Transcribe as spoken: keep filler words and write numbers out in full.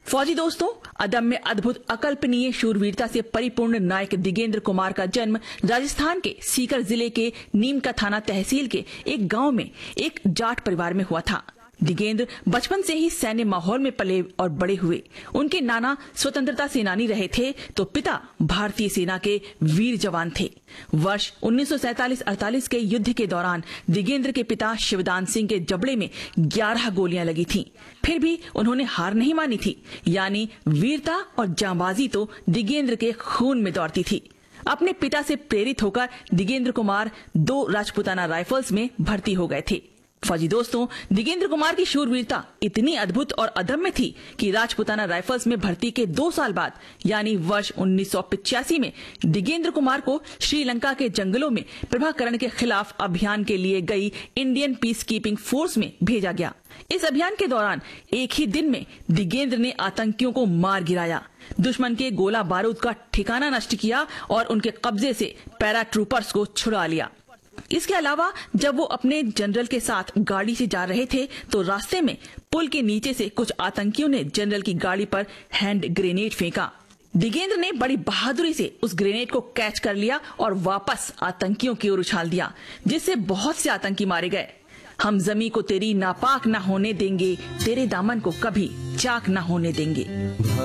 फौजी दोस्तों, अदम्य अद्भुत अकल्पनीय शूरवीरता से परिपूर्ण नायक दिगेंद्र कुमार का जन्म राजस्थान के सीकर जिले के नीमका थाना तहसील के एक गांव में एक जाट परिवार में हुआ था। दिगेंद्र बचपन से ही सैन्य माहौल में पले और बड़े हुए। उनके नाना स्वतंत्रता सेनानी रहे थे तो पिता भारतीय सेना के वीर जवान थे। वर्ष उन्नीस सौ सैंतालीस अड़तालीस के युद्ध के दौरान दिगेंद्र के पिता शिवदान सिंह के जबड़े में ग्यारह गोलियां लगी थीं। फिर भी उन्होंने हार नहीं मानी थी, यानी वीरता और जांबाजी तो दिगेंद्र के खून में दौड़ती थी। अपने पिता से प्रेरित होकर दिगेंद्र कुमार दो राजपुताना राइफल्स में भर्ती हो गए थे। फौजी दोस्तों, दिगेंद्र कुमार की शूरवीरता इतनी अद्भुत और अदम्य थी कि राजपुताना राइफल्स में भर्ती के दो साल बाद यानी वर्ष उन्नीस सौ पिचासी में दिगेंद्र कुमार को श्रीलंका के जंगलों में प्रभाकरण के खिलाफ अभियान के लिए गई इंडियन पीस कीपिंग फोर्स में भेजा गया। इस अभियान के दौरान एक ही दिन में दिगेंद्र ने आतंकियों को मार गिराया, दुश्मन के गोला बारूद का ठिकाना नष्ट किया और उनके कब्जे से पैरा ट्रूपर्स को छुड़ा लिया। इसके अलावा जब वो अपने जनरल के साथ गाड़ी से जा रहे थे तो रास्ते में पुल के नीचे से कुछ आतंकियों ने जनरल की गाड़ी पर हैंड ग्रेनेड फेंका। दिगेंद्र ने बड़ी बहादुरी से उस ग्रेनेड को कैच कर लिया और वापस आतंकियों की ओर उछाल दिया, जिससे बहुत से आतंकी मारे गए। हम जमी को तेरी नापाक न होने देंगे, तेरे दामन को कभी चाक न होने देंगे।